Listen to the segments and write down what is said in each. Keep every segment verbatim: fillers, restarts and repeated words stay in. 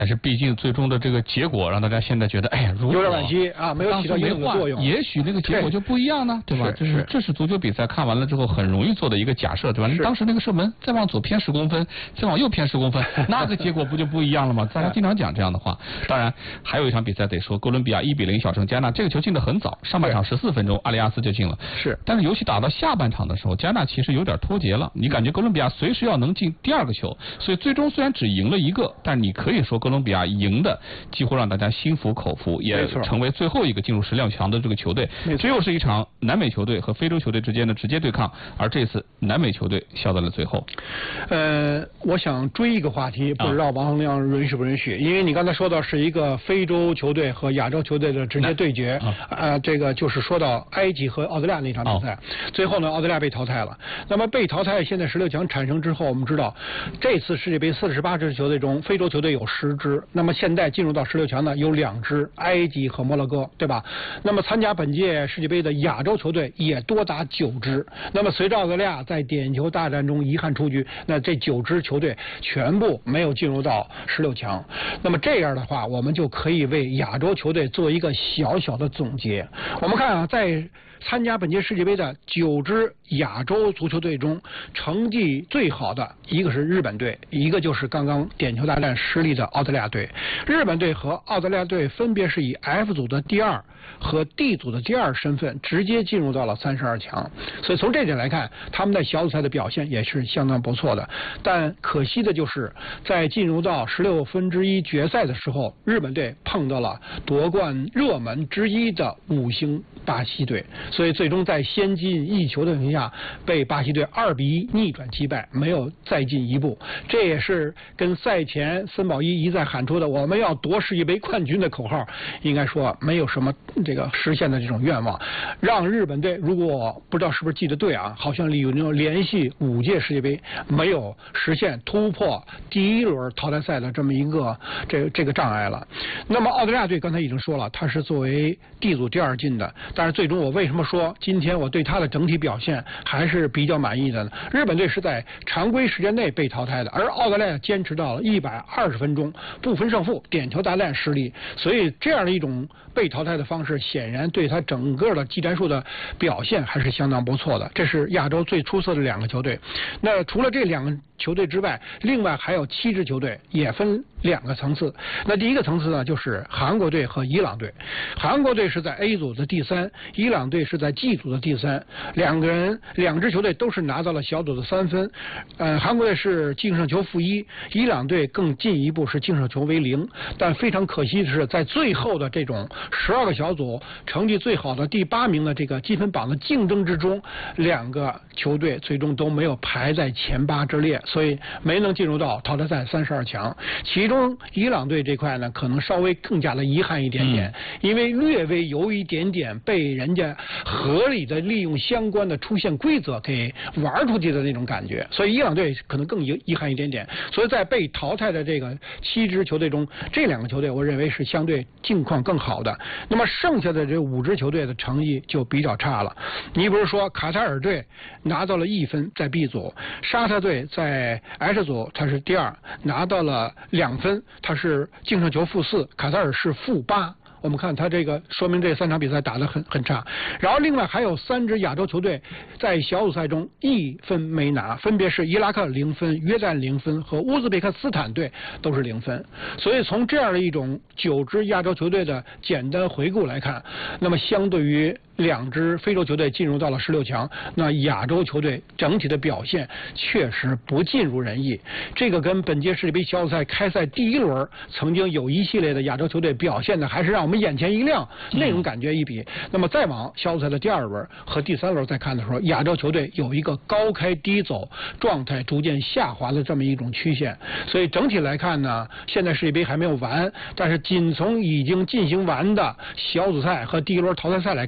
但是毕竟最终的这个结果让大家现在觉得，哎呀，如果有点惋惜啊，没有起到应有的作用。 也许那个结果就不一样呢，对吧？就是这是足球比赛看完了之后很容易做的一个假设，对吧？当时那个射门再往左偏十公分，再往右偏十公分，那个结果不就不一样了吗？大家经常讲这样的话。当然，还有一场比赛得说，哥伦比亚一比零小胜加纳，这个球进的很早，上半场十四分钟，阿里亚斯就进了。 是。 但是游戏打到下半场的时候，加纳其实有点脱节了，你感觉哥伦比亚随时要能进第二个球，所以最终虽然只赢了一个，但你可以说哥伦比亚赢的几乎让大家心服口服，也成为最后一个进入十六强的这个球队。这又是一场南美球队和非洲球队之间的直接对抗，而这次南美球队笑在了最后。 呃，我想追一个话题，不知道王洪亮允许不允许？因为你刚才说到是一个非洲球队和亚洲球队的直接对决，啊、呃，这个就是说到埃及和澳大利亚那场比赛，最后呢，澳大利亚被淘汰了。那么被淘汰，现在十六强产生之后，我们知道这次世界杯四十八支球队中，非洲球队有十支，那么现在进入到十六强呢，有两支，埃及和摩洛哥，对吧？那么参加本届世界杯的亚洲球队也多达九支。那么随着澳大利亚在点球大战中遗憾出局，那这九支球队全部没有进入到十六强。那么这样的话，我们就可以为亚洲球队做一个小小的总结。我们看啊，在参加本届世界杯的九支亚洲足球队中，成绩最好的一个是日本队，一个就是刚刚点球大战失利的澳大利亚队。日本队和澳大利亚队分别是以 F 组的第二和 D 组的第二身份直接进入到了三十二强，所以从这点来看，他们在小组赛的表现也是相当不错的。但可惜的就是在进入到十六分之一决赛的时候，日本队碰到了夺冠热门之一的五星巴西队，所以最终在先进一球的情况下被巴西队二比一逆转击败，没有再进一步。这也是跟赛前森保一一再喊出的我们要夺世界杯冠军的口号，应该说没有什么这个实现的这种愿望，让日本队如果不知道是不是记得对啊，好像有那种连续五届世界杯没有实现突破第一轮淘汰赛的这么一个这这个障碍了。那么澳大利亚队刚才已经说了，他是作为 D 组第二进的，但是最终我为什么说今天我对他的整体表现还是比较满意的呢？日本队是在常规时间内被淘汰的，而澳大利亚坚持到了一百二十分钟不分胜负，点球大战失利，所以这样的一种被淘汰的方式显然对他整个的技战术的表现还是相当不错的。这是亚洲最出色的两个球队。那除了这两个球队之外，另外还有七支球队，也分两个层次。那第一个层次呢，就是韩国队和伊朗队。韩国队是在 A 组的第三，伊朗队是在 G 组的第三。两个人两支球队都是拿到了小组的三分。呃，韩国队是净胜球负一，伊朗队更进一步是净胜球为零。但非常可惜的是，在最后的这种十二个小组成绩最好的第八名的这个积分榜的竞争之中，两个球队最终都没有排在前八之列，所以没能进入到淘汰赛三十二强。其中伊朗队这块呢，可能稍微更加的遗憾一点点，嗯、因为略微有一点点被人家合理的利用相关的出线规则给玩出去的那种感觉，所以伊朗队可能更遗遗憾一点点。所以在被淘汰的这个七支球队中，这两个球队我认为是相对境况更好的。那么剩下的这五支球队的成绩就比较差了。你比如说卡塔尔队拿到了一分，在 B 组；沙特队在 H 组，他是第二，拿到了两分，他是净胜球负四，卡塔尔是负八。我们看他这个说明这三场比赛打得很很差。然后另外还有三支亚洲球队在小组赛中一分没拿，分别是伊拉克零分、约旦零分和乌兹别克斯坦队都是零分。所以从这样的一种九支亚洲球队的简单回顾来看，那么相对于两支非洲球队进入到了十六强，那亚洲球队整体的表现确实不尽如人意。这个跟本届世界杯小组赛开赛第一轮曾经有一系列的亚洲球队表现的还是让我们眼前一亮那种感觉一比，那么再往小组赛的第二轮和第三轮再看的时候，亚洲球队有一个高开低走，状态逐渐下滑的这么一种曲线。所以整体来看呢，现在世界杯还没有完，但是仅从已经进行完的小组赛和第一轮淘汰赛来看，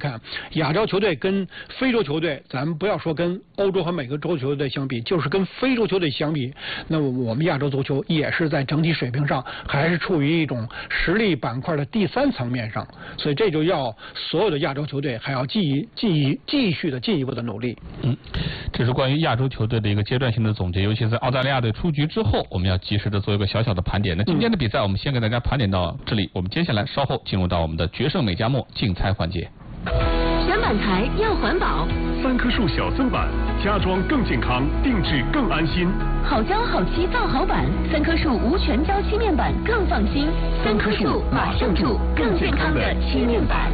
亚洲球队跟非洲球队，咱们不要说跟欧洲和美洲球队相比，就是跟非洲球队相比，那么我们亚洲足球也是在整体水平上还是处于一种实力板块的第三层面上，所以这就要所有的亚洲球队还要继继继续的进一步的努力。 嗯，这是关于亚洲球队的一个阶段性的总结，尤其在澳大利亚队出局之后，我们要及时的做一个小小的盘点。那今天的比赛我们先给大家盘点到这里，我们接下来稍后进入到我们的决胜美加墨竞猜环节。 选板材要环保， 三棵树小增板，家装更健康，定制更安心。 好胶好漆造好板，三棵树无全胶漆面板更放心。三棵树马上住更健康的漆面板。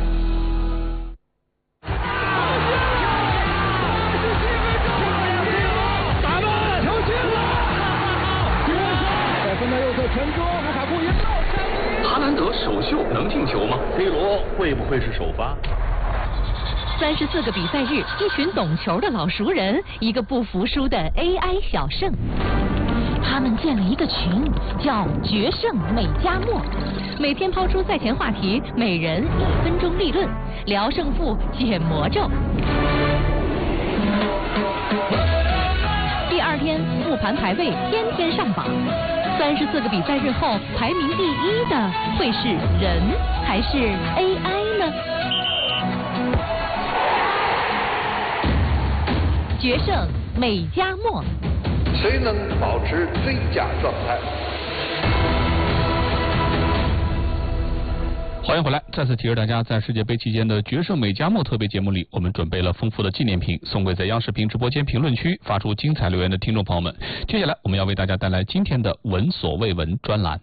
打了，球进了！在分到右侧前桌，卢卡库一倒。 哈兰德首秀能进球吗 ？C 罗会不会是首发？ 三十四个比赛日，一群懂球的老熟人，一个不服输的 A I 小胜。他们建了一个群，叫“决胜美加墨”，每天抛出赛前话题，每人一分钟立论，聊胜负，解魔咒。第二天复盘排位，天天上榜。三十四个比赛日后，排名第一的会是人还是 A I 呢？决胜美加墨， 谁能保持最佳状态？ 欢迎回来，再次提示大家，在世界杯期间的决胜美加墨特别节目里，我们准备了丰富的纪念品，送给在央视频直播间评论区发出精彩留言的听众朋友们。接下来，我们要为大家带来今天的闻所未闻专栏。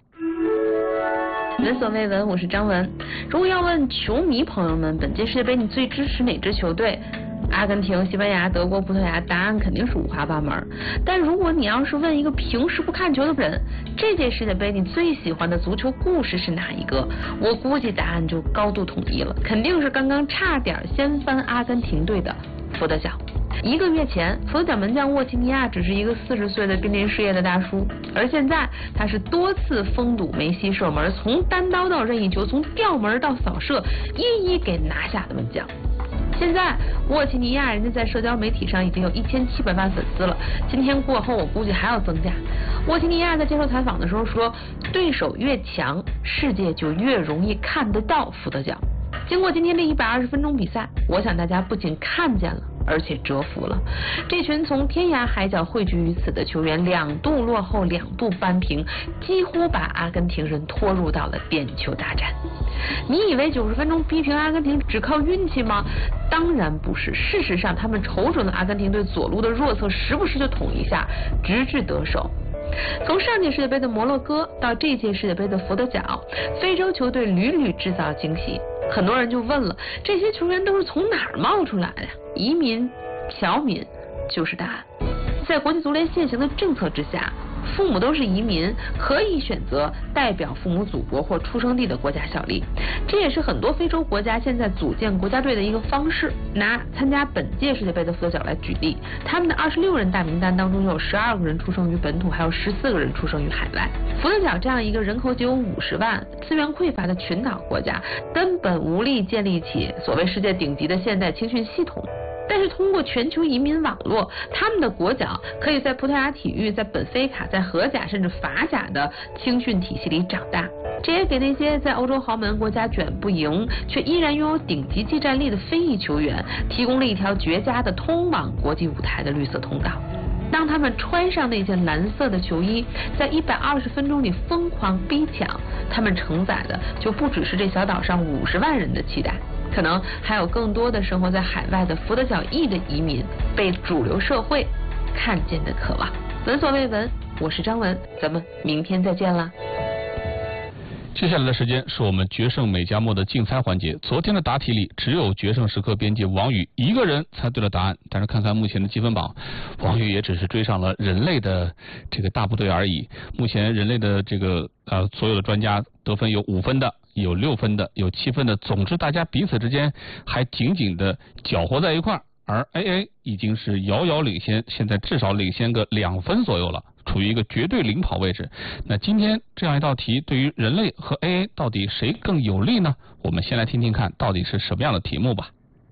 闻所未闻，我是张文。如果要问球迷朋友们，本届世界杯你最支持哪支球队？阿根廷、西班牙、德国、葡萄牙，答案肯定是五花八门。但如果你要是问一个平时不看球的人，这届世界杯你最喜欢的足球故事是哪一个？我估计答案就高度统一了，肯定是刚刚差点掀翻阿根廷队的福德角。一个月前，福德角门将沃齐尼亚只是一个四十岁的濒临失业的大叔，而现在他是多次封堵梅西射门，从单刀到任意球，从吊门到扫射，一一给拿下的门将。现在沃齐尼亚人家在社交媒体上已经有一千七百万粉丝了，今天过后我估计还要增加。沃齐尼亚在接受采访的时候说，对手越强，世界就越容易看得到福德角。经过今天的一百二十分钟比赛，我想大家不仅看见了，而且折服了。这群从天涯海角汇聚于此的球员，两度落后，两度扳平，几乎把阿根廷人拖入到了点球大战。你以为九十分钟逼平阿根廷只靠运气吗？当然不是。事实上，他们瞅准了阿根廷队左路的弱侧，时不时就捅一下，直至得手。从上届世界杯的摩洛哥到这届世界杯的福德角，非洲球队屡屡制造惊喜。很多人就问了，这些球员都是从哪儿冒出来的呀？移民、侨民就是答案。在国际足联现行的政策之下，父母都是移民，可以选择代表父母祖国或出生地的国家效力。这也是很多非洲国家现在组建国家队的一个方式。拿参加本届世界杯的福德角来举例，他们的二十六人大名单当中有十二个人出生于本土，还有十四个人出生于海外。福德角这样一个人口仅有五十万、资源匮乏的群岛国家，根本无力建立起所谓世界顶级的现代青训系统。但是通过全球移民网络，他们的国脚可以在葡萄牙体育、在本菲卡、在荷甲甚至法甲的青训体系里长大，这也给那些在欧洲豪门国家卷不赢却依然拥有顶级技战力的非裔球员提供了一条绝佳的通往国际舞台的绿色通道。当他们穿上那件蓝色的球衣，在一百二十分钟里疯狂逼抢，他们承载的就不只是这小岛上五十万人的期待，可能还有更多的生活在海外的福德角裔的移民被主流社会看见的渴望。闻所未闻，我是张文，咱们明天再见啦。 接下来的时间是我们决胜美加墨的竞猜环节。昨天的答题里，只有决胜时刻编辑王宇一个人猜对了答案，但是看看目前的积分榜，王宇也只是追上了人类的这个大部队而已。目前人类的这个呃所有的专家得分有五分的，有六分的，有七分的，总之大家彼此之间还紧紧的搅和在一块儿。而 A A 已经是遥遥领先，现在至少领先个两分左右了，处于一个绝对领跑位置。那今天这样一道题，对于人类和 A A 到底谁更有利呢？我们先来听听看到底是什么样的题目吧。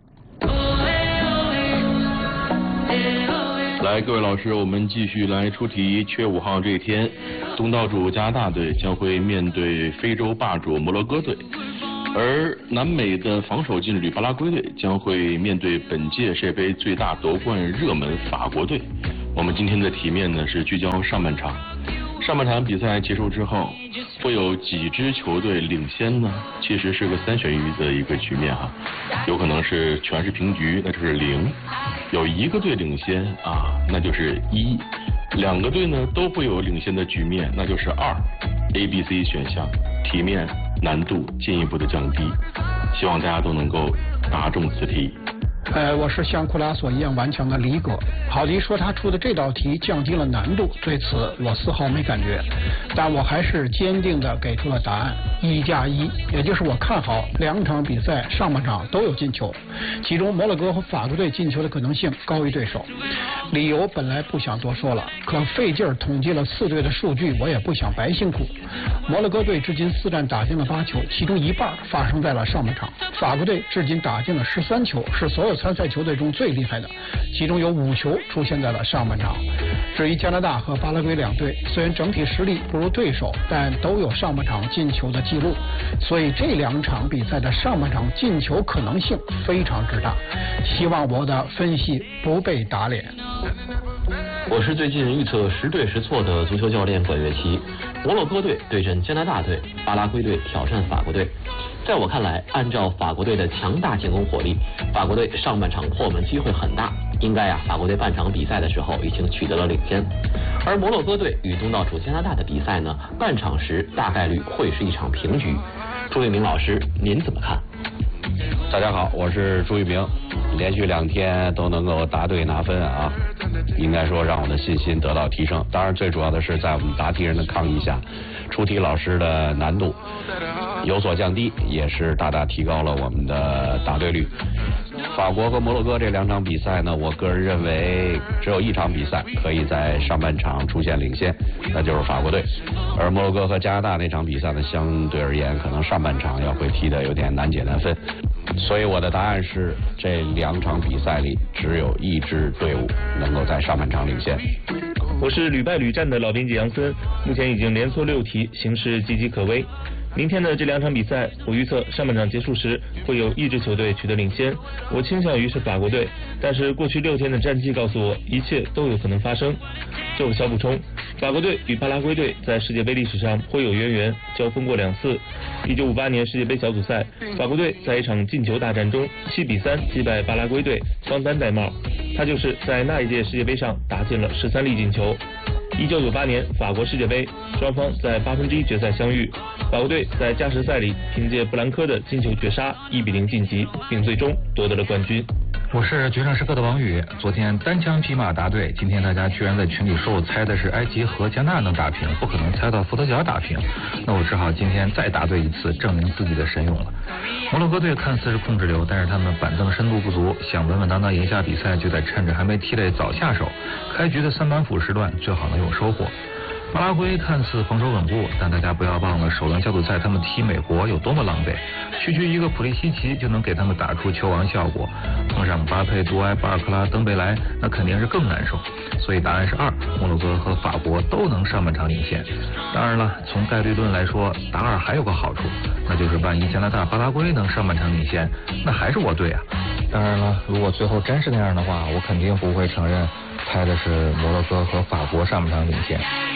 来，各位老师，我们继续来出题。七月五号这一天，东道主加拿大队将会面对非洲霸主摩洛哥队，而南美的防守劲旅巴拉圭队将会面对本届世界杯最大夺冠热门法国队。我们今天的题面呢是聚焦上半场。上半场比赛结束之后，会有几支球队领先呢？其实是个三选一的一个局面哈，有可能是全是平局，那就是零；有一个队领先啊，那就是一；两个队呢都会有领先的局面，那就是二。A、B、C 选项，题面难度进一步的降低，希望大家都能够答中此题。 呃，我是像库拉索一样顽强的李哥。郝迪说他出的这道题降低了难度，对此我丝毫没感觉，但我还是坚定的给出了答案：一加一，也就是我看好两场比赛上半场都有进球，其中摩洛哥和法国队进球的可能性高于对手。理由本来不想多说了，可费劲儿统计了四队的数据，我也不想白辛苦。摩洛哥队至今四战打进了八球，其中一半发生在了上半场；法国队至今打进了十三球，是所有参赛球队中最厉害的，其中有五球出现在了上半场。至于加拿大和巴拉圭两队，虽然整体实力不如对手，但都有上半场进球的记录，所以这两场比赛的上半场进球可能性非常之大。希望我的分析不被打脸。 我是最近预测十对十错的足球教练管乐琪。摩洛哥队对阵加拿大队，巴拉圭队挑战法国队。在我看来，按照法国队的强大进攻火力，法国队上半场破门机会很大，应该啊，法国队半场比赛的时候已经取得了领先。而摩洛哥队与东道主加拿大的比赛呢，半场时大概率会是一场平局。朱一鸣老师，您怎么看？ 大家好，我是朱一鸣，连续两天都能够答对拿分啊，应该说让我的信心得到提升。当然，最主要的是在我们答题人的抗议下，出题老师的难度有所降低，也是大大提高了我们的答对率。法国和摩洛哥这两场比赛呢，我个人认为只有一场比赛可以在上半场出现领先，那就是法国队。而摩洛哥和加拿大那场比赛呢，相对而言可能上半场要会踢得有点难解难分。所以我的答案是，这两场比赛里只有一支队伍能够在上半场领先。 我是屡败屡战的老编辑杨森，目前已经连错六题，形势岌岌可危。明天的这两场比赛，我预测上半场结束时会有一支球队取得领先，我倾向于是法国队，但是过去六天的战绩告诉我，一切都有可能发生。做个小补充，法国队与巴拉圭队在世界杯历史上颇有渊源，交锋过两次。一九五八年世界杯小组赛，法国队在一场进球大战中七比三击败巴拉圭队，方丹戴帽，他就是在那一届世界杯上打进了十三粒进球。一九九八年法国世界杯，双方在八分之一决赛相遇，法国队在加时赛里凭借布兰科的进球绝杀一比零晋级，并最终夺得了冠军。 我是决胜时刻的王宇，昨天单枪匹马答对，今天大家居然在群里说我猜的是埃及和加纳能打平，不可能猜到伏特加打平，那我只好今天再答对一次，证明自己的神勇了。摩洛哥队看似是控制流，但是他们板凳深度不足，想稳稳当当赢下比赛，就得趁着还没踢累早下手，开局的三板斧时段最好能有收获。巴拉圭看似防守稳固，但大家不要忘了首轮小组赛他们踢美国有多么狼狈，区区一个普利西奇就能给他们打出球王效果，碰上巴佩、杜埃、巴尔克拉、登贝莱，那肯定是更难受。所以答案是二，摩洛哥和法国都能上半场领先。当然了，从概率论来说，答二还有个好处，那就是万一加拿大、巴拉圭能上半场领先，那还是我对啊。当然了，如果最后真是那样的话，我肯定不会承认猜的是摩洛哥和法国上半场领先。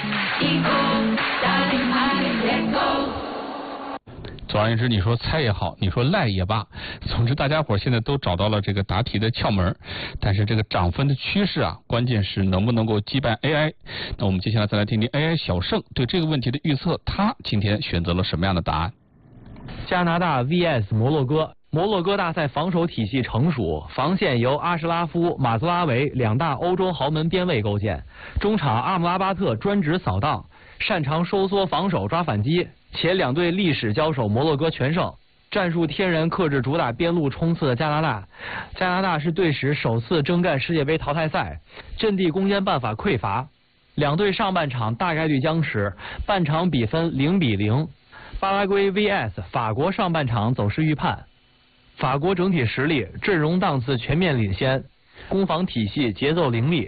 总而言之，你说猜也好，你说赖也罢，总之大家伙现在都找到了这个答题的窍门，但是这个涨分的趋势啊，关键是能不能够击败 A I。那我们接下来再来听听 A I 小盛对这个问题的预测，他今天选择了什么样的答案？ 加拿大 V S 摩洛哥。摩洛哥大赛防守体系成熟，防线由阿什拉夫、马兹拉维两大欧洲豪门边卫构建，中场阿姆拉巴特专职扫荡，擅长收缩防守抓反击，且两队历史交手摩洛哥全胜。战术天然克制主打边路冲刺的加拿大，加拿大是队史首次征战世界杯淘汰赛，阵地攻坚办法匮乏，两队上半场大概率僵持，半场比分零比零。巴拉圭 V S 法国上半场走势预判。法国整体实力、阵容档次全面领先，攻防体系节奏凌厉。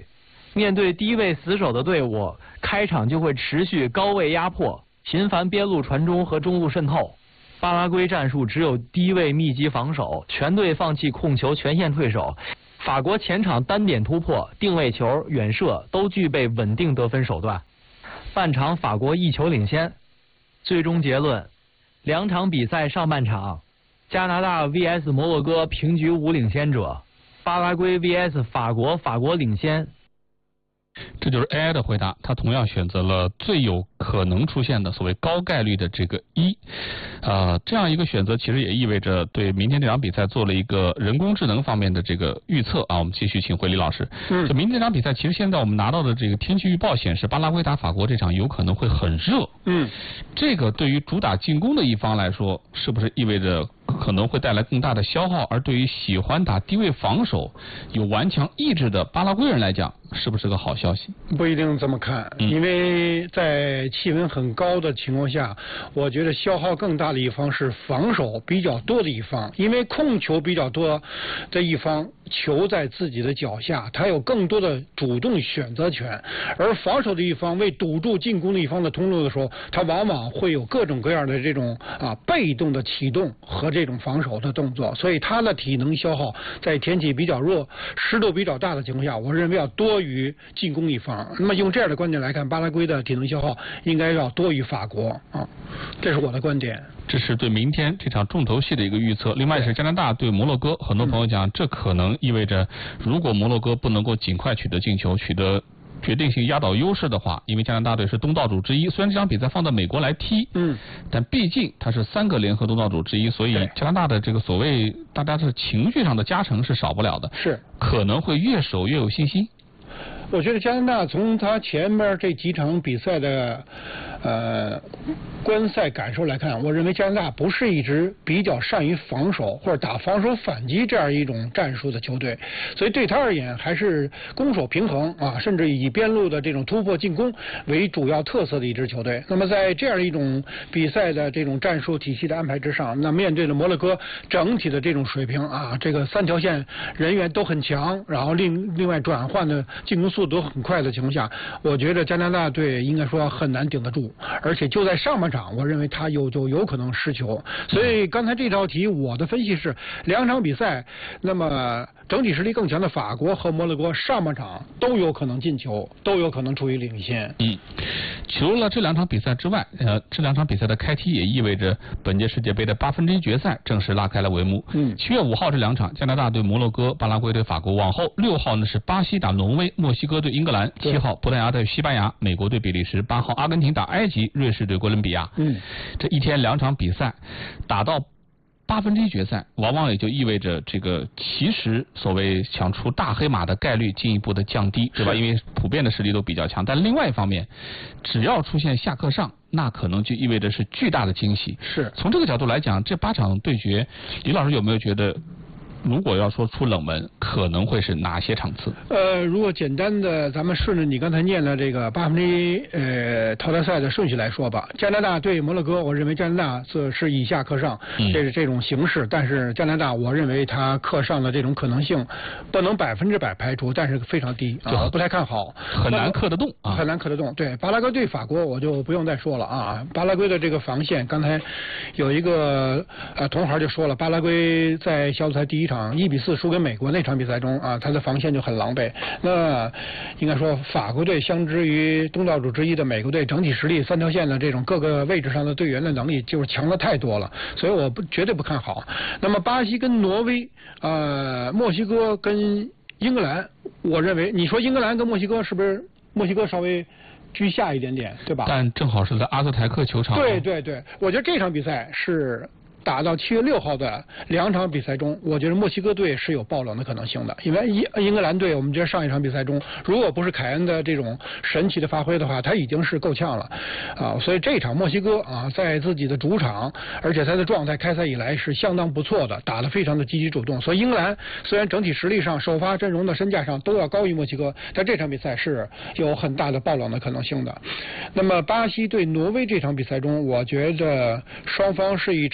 面对低位死守的队伍，开场就会持续高位压迫，频繁边路传中和中路渗透。巴拉圭战术只有低位密集防守，全队放弃控球，全线退守。法国前场单点突破、定位球、远射都具备稳定得分手段。半场法国一球领先。最终结论：两场比赛上半场，加拿大 V S 摩洛哥平局无领先者，巴拉圭 V S 法国，法国领先。 这就是 A I 的回答，他同样选择了最有可能出现的所谓高概率的这个一，呃，这样一个选择其实也意味着对明天这场比赛做了一个人工智能方面的这个预测啊。我们继续请回李老师。嗯，就明天这场比赛，其实现在我们拿到的这个天气预报显示，巴拉圭打法国这场有可能会很热。 嗯， 这个对于主打进攻的一方来说，是不是意味着可能会带来更大的消耗？而对于喜欢打低位防守、有顽强意志的巴拉圭人来讲，是不是个好消息？ 不一定这么看， 嗯、 因为在气温很高的情况下，我觉得消耗更大的一方是防守比较多的一方，因为控球比较多的一方，球在自己的脚下，他有更多的主动选择权，而防守的一方为堵住进攻的一方的通路的时候，他往往会有各种各样的这种啊被动的启动和这种防守的动作，所以他的体能消耗在天气比较热、湿度比较大的情况下，我认为要多于进攻一方。那么用这样的观点来看，巴拉圭的体能消耗应该要多于法国啊，这是我的观点。 这是对明天这场重头戏的一个预测。另外是加拿大对摩洛哥，很多朋友讲，这可能意味着如果摩洛哥不能够尽快取得进球，取得决定性压倒优势的话，因为加拿大队是东道主之一，虽然这场比赛放在美国来踢， 嗯， 但毕竟它是三个联合东道主之一，所以加拿大的这个所谓大家是情绪上的加成是少不了的， 是可能会越守越有信心。 我觉得加拿大从他前面这几场比赛的呃观赛感受来看，我认为加拿大不是一支比较善于防守或者打防守反击这样一种战术的球队，所以对他而言还是攻守平衡啊，甚至以边路的这种突破进攻为主要特色的一支球队。那么在这样一种比赛的这种战术体系的安排之上，那面对了摩洛哥整体的这种水平啊，这个三条线人员都很强，然后另另外转换的进攻速度都很快的情况下，我觉得加拿大队应该说很难顶得住，而且就在上半场，我认为他有就有可能失球。所以刚才这道题我的分析是，两场比赛，那么整体实力更强的法国和摩洛哥上半场都有可能进球，都有可能处于领先。 嗯，除了这两场比赛之外，呃，这两场比赛的开踢也意味着本届世界杯的八分之一决赛正式拉开了帷幕。 嗯， 七月五号这两场，加拿大对摩洛哥，巴拉圭对法国。往后六号呢是巴西打挪威，墨西哥对英格兰。七号葡萄牙对西班牙，美国对比利时。八号阿根廷打埃及，瑞士对哥伦比亚。 嗯， 这一天两场比赛打到八分之一决赛，往往也就意味着这个其实所谓想出大黑马的概率进一步的降低，对吧？因为普遍的实力都比较强。但另外一方面，只要出现下课上，那可能就意味着是巨大的惊喜。 是从这个角度来讲，这八场对决，李老师有没有觉得？如果要说出冷门，可能会是哪些场次？ 呃，如果简单的咱们顺着你刚才念的这个八分之一呃淘汰赛的顺序来说吧，加拿大对摩洛哥，我认为加拿大是是以下克上， 嗯、 这是这种形式。但是加拿大，我认为他克上的这种可能性不能百分之百排除，但是非常低啊，不太看好， 很难克得动啊， 很难克得动。对，巴拉圭对法国我就不用再说了啊，巴拉圭的这个防线，刚才有一个呃同行就说了，巴拉圭在小组赛第一场一比四输给美国那场比赛中啊，他的防线就很狼狈。那应该说法国队相之于东道主之一的美国队，整体实力三条线的这种各个位置上的队员的能力就是强的太多了，所以我不绝对不看好。那么巴西跟挪威，呃，墨西哥跟英格兰，我认为你说英格兰跟墨西哥是不是墨西哥稍微居下一点点，对吧？ 但正好是在阿兹台克球场。 对对对，我觉得这场比赛是打到七月六号的两场比赛中，我觉得墨西哥队是有爆冷的可能性的，因为英英格兰队，我们觉得上一场比赛中，如果不是凯恩的这种神奇的发挥的话，他已经是够呛了啊，所以这场墨西哥啊，在自己的主场，而且他的状态开赛以来是相当不错的，打得非常的积极主动，所以英格兰虽然整体实力上、首发阵容的身价上都要高于墨西哥，但这场比赛是有很大的爆冷的可能性的。那么巴西对挪威这场比赛中，我觉得双方是一场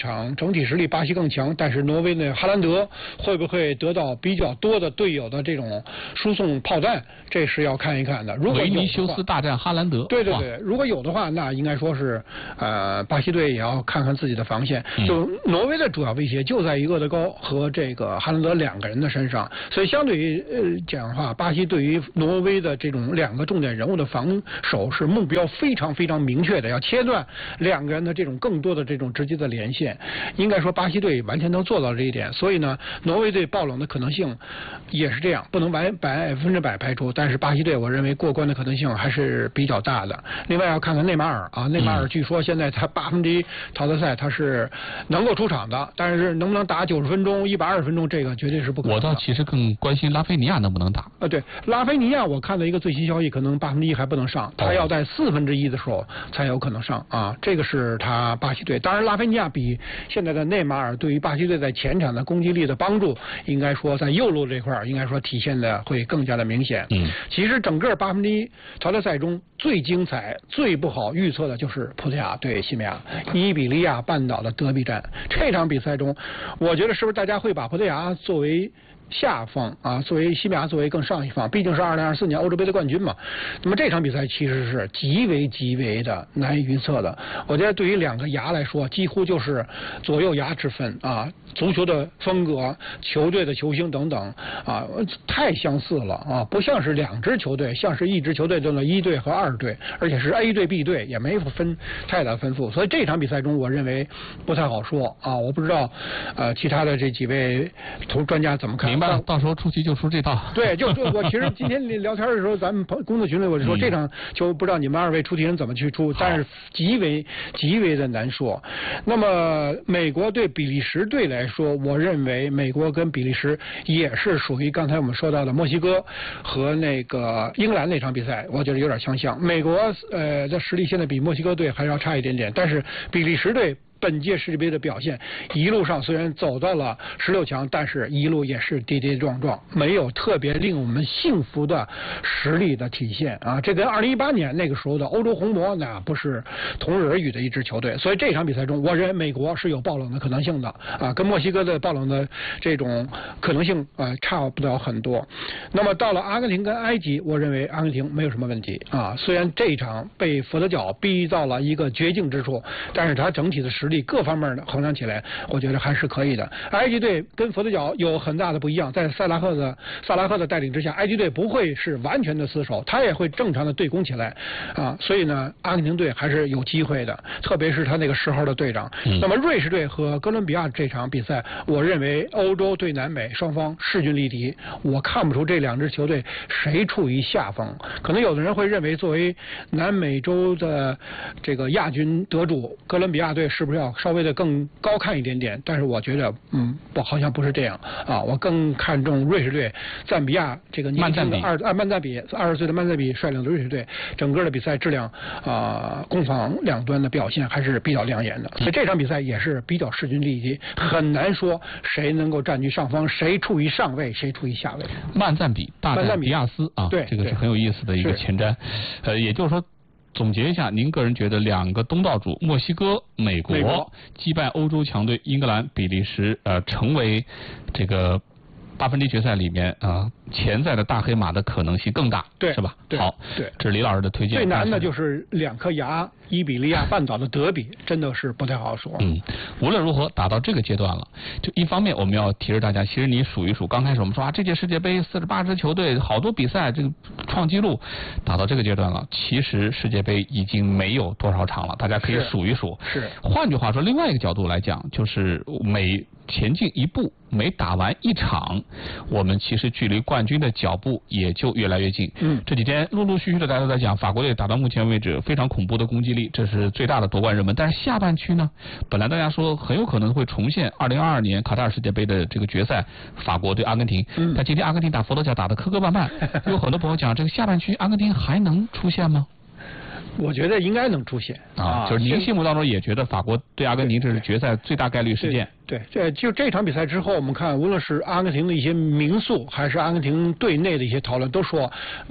整体实力巴西更强，但是挪威的哈兰德会不会得到比较多的队友的这种输送炮弹，这是要看一看的。如果有的话， 维尼修斯大战哈兰德， 对对对，如果有的话，那应该说是呃巴西队也要看看自己的防线。嗯、就挪威的主要威胁就在于厄德高和这个哈兰德两个人的身上，所以相对于呃讲的话，巴西对于挪威的这种两个重点人物的防守是目标非常非常明确的，要切断两个人的这种更多的这种直接的连线。应该说巴西队完全能做到这一点，所以呢，挪威队爆冷的可能性也是这样，不能完百分之百排除。但是巴西队我认为过关的可能性还是比较大的。另外要看看内马尔啊，内马尔据说现在他八分之一淘汰赛他是能够出场的，但是能不能打九十分钟、一百二十分钟，这个绝对是不可能的。 我倒其实更关心拉菲尼亚能不能打。 啊，对，拉菲尼亚我看到一个最新消息，可能八分之一还不能上，他要在四分之一的时候才有可能上啊。这个是他巴西队。当然，拉菲尼亚比现在的内马尔对于巴西队在前场的攻击力的帮助，应该说在右路这块儿，应该说体现的会更加的明显。嗯，其实整个八分之一淘汰赛中最精彩、最不好预测的就是葡萄牙对西班牙伊比利亚半岛的德比战。这场比赛中，我觉得是不是大家会把葡萄牙作为下方啊，作为西班牙作为更上一方，毕竟是二零二四年欧洲杯的冠军嘛。那么这场比赛其实是极为极为的难以预测的。我觉得对于两个牙来说，几乎就是左右牙之分啊。足球的风格、球队的球星等等啊，太相似了啊，不像是两支球队，像是一支球队中的一队和二队，而且是 A 队 B 队，也没分太大分数。所以这场比赛中，我认为不太好说啊。我不知道呃其他的这几位投专家怎么看。 明白了，到时候出题就出这套。 对，就就我其实今天聊天的时候，咱们工作群里我就说、嗯、这场就不知道你们二位出题人怎么去出，但是极为极为的难说。那么美国对比利时队来说，我认为美国跟比利时也是属于刚才我们说到的墨西哥和那个英格兰那场比赛，我觉得有点相像。美国呃的实力现在比墨西哥队还要差一点点，但是比利时队本届世界杯的表现，一路上虽然走到了十六强，但是一路也是跌跌撞撞，没有特别令我们幸福的实力的体现啊！这跟二零一八年那个时候的欧洲红魔那不是同日而语的一支球队。所以这场比赛中，我认为美国是有爆冷的可能性的啊，跟墨西哥的爆冷的这种可能性啊差不了很多。那么到了阿根廷跟埃及，我认为阿根廷没有什么问题啊，虽然这一场被佛得角逼到了一个绝境之处，但是他整体的实力各方面的衡量起来，我觉得还是可以的。埃及队跟佛得角有很大的不一样，在萨拉赫的萨拉赫的带领之下，埃及队不会是完全的死守，他也会正常的对攻起来啊。所以呢，阿根廷队还是有机会的，特别是他那个十号的队长。嗯、那么瑞士队和哥伦比亚这场比赛，我认为欧洲对南美双方势均力敌，我看不出这两支球队谁处于下风。可能有的人会认为，作为南美洲的这个亚军得主，哥伦比亚队是不是要稍微的更高看一点点？但是我觉得，嗯，不，好像不是这样啊。我更看重瑞士队，赞比亚这个年轻的二啊曼赞比二十岁的曼赞比率领的瑞士队，整个的比赛质量啊，攻防两端的表现还是比较亮眼的。所以这场比赛也是比较势均力敌，很难说谁能够占据上风，谁处于上位，谁处于下位。 曼赞比大战比亚斯啊， 对， 这个是很有意思的一个前瞻。呃，也就是说，总结一下，您个人觉得两个东道主墨西哥、美国, 美国击败欧洲强队英格兰、比利时，呃，成为这个八分之一决赛里面啊、呃、潜在的大黑马的可能性更大， 对， 是吧？ 对， 好， 对， 这是李老师的推荐。 最难的就是两颗牙，伊比利亚半岛的德比，真的是不太好说。 嗯，无论如何打到这个阶段了，就一方面我们要提示大家，其实你数一数，刚开始我们说啊，这届世界杯四十八支球队，好多比赛这个创纪录，打到这个阶段了，其实世界杯已经没有多少场了，大家可以数一数。 是。是换句话说，另外一个角度来讲，就是每前进一步，每打完一场，我们其实距离冠军的脚步也就越来越近。 嗯， 这几天陆陆续续的大家都在讲，法国队打到目前为止非常恐怖的攻击力，这是最大的夺冠热门。但是下半区呢，本来大家说很有可能会重现二零二二年卡塔尔世界杯的这个决赛，法国对阿根廷。 嗯， 但今天阿根廷打佛得角打得磕磕绊绊，有很多朋友讲，这个下半区阿根廷还能出现吗？ 我觉得应该能出现啊，就是您心目当中也觉得法国对阿根廷这是决赛最大概率事件。 对，这就这场比赛之后，我们看无论是阿根廷的一些民宿，还是阿根廷队内的一些讨论，都说，嗯，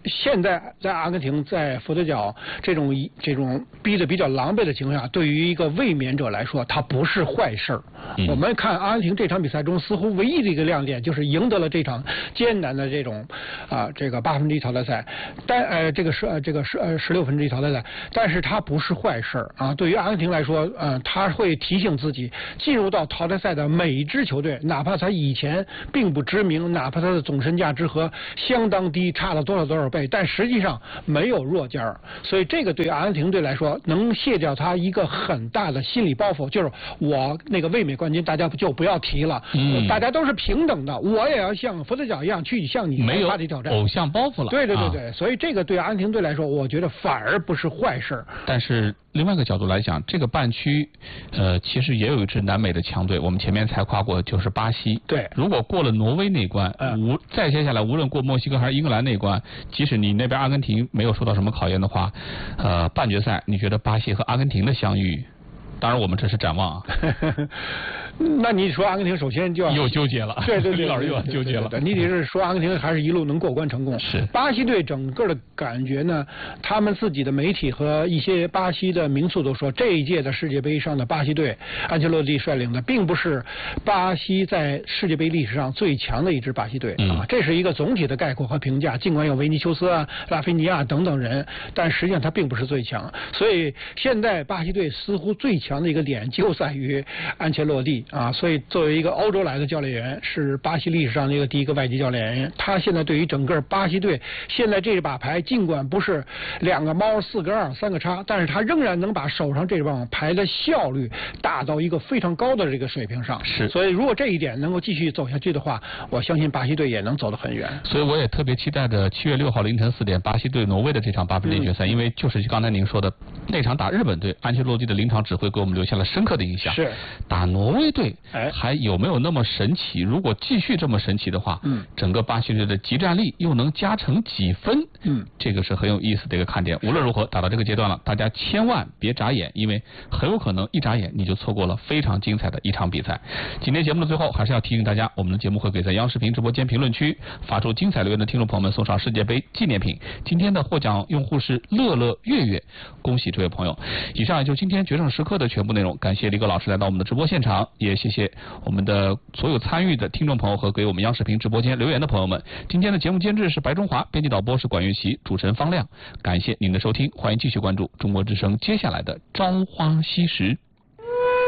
现在在阿根廷在佛得角这种这种逼得比较狼狈的情况下，对于一个卫冕者来说，它不是坏事儿。嗯、我们看阿根廷这场比赛中，似乎唯一的一个亮点就是赢得了这场艰难的这种啊这个八分之一淘汰赛，但呃这个是呃这个是呃十六分之一淘汰赛，但是它不是坏事儿啊。对于阿根廷来说，呃，他会提醒自己，进入到淘汰赛的每一支球队，哪怕他以前并不知名，哪怕他的总身价之和相当低，差了多少多少倍，但实际上没有弱尖儿。所以这个对阿根廷队来说，能卸掉他一个很大的心理包袱，就是我那个卫冕冠军大家就不要提了，嗯、大家都是平等的，我也要像佛得角一样去向你发起挑战， 没有偶像包袱了。 对对对对，啊、所以这个对阿根廷队来说，我觉得反而不是坏事。 但是另外一个角度来讲，这个半区，呃，其实也有一支南美的强队，我们前面才夸过，就是巴西。 对， 如果过了挪威那关， 嗯、 无再接下来无论过墨西哥还是英格兰那关，即使你那边阿根廷没有受到什么考验的话，呃，半决赛你觉得巴西和阿根廷的相遇？当然，我们这是展望啊。 那你说阿根廷首先就要又纠结了， 对对对， 老师又要纠结了。 对对对对你得是说阿根廷还是一路能过关成功？ 是。 巴西队整个的感觉呢，他们自己的媒体和一些巴西的名宿都说，这一届的世界杯上的巴西队，安切洛蒂率领的，并不是巴西在世界杯历史上最强的一支巴西队、 嗯、 啊。这是一个总体的概括和评价。尽管有维尼修斯啊、拉菲尼亚等等人，但实际上他并不是最强。所以现在巴西队似乎最强的一个点就在于安切洛蒂啊。所以作为一个欧洲来的教练员，是巴西历史上的一个第一个外籍教练员，他现在对于整个巴西队现在这把牌，尽管不是两个猫四个二三个叉，但是他仍然能把手上这把牌的效率打到一个非常高的这个水平上。 是， 所以如果这一点能够继续走下去的话，我相信巴西队也能走得很远。 所以我也特别期待着七月六号凌晨四点巴西对挪威的这场八分之一决赛、嗯，因为就是刚才您说的那场打日本队，安切洛蒂的临场指挥给我们留下了深刻的印象。 是， 打挪威队。还有没有那么神奇？如果继续这么神奇的话， 嗯， 整个巴西队的集战力又能加成几分？ 嗯， 这个是很有意思的一个看点。无论如何，打到这个阶段了，大家千万别眨眼，因为很有可能一眨眼你就错过了非常精彩的一场比赛。今天节目的最后，还是要提醒大家，我们的节目会给在央视频直播间评论区发出精彩留言的听众朋友们送上世界杯纪念品。今天的获奖用户是乐乐月月，恭喜这位朋友。以上也就是今天决胜时刻的全部内容，感谢李戈老师来到我们的直播现场，也谢谢我们的所有参与的听众朋友和给我们央视频直播间留言的朋友们。今天的节目监制是白中华，编辑导播是管乐琪，主持人方亮。感谢您的收听，欢迎继续关注中国之声接下来的朝花夕拾。